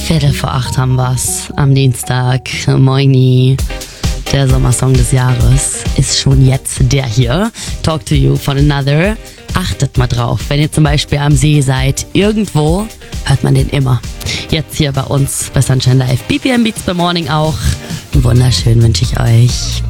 7:15 haben wir's am Dienstag. Moini. Der Sommersong des Jahres ist schon jetzt der hier. Talk to You von Another. Achtet mal drauf, wenn ihr zum Beispiel am See seid, irgendwo, hört man den immer. Jetzt hier bei uns bei Sunshine Live. BPM Beats by Morning auch. Wunderschön wünsche ich euch.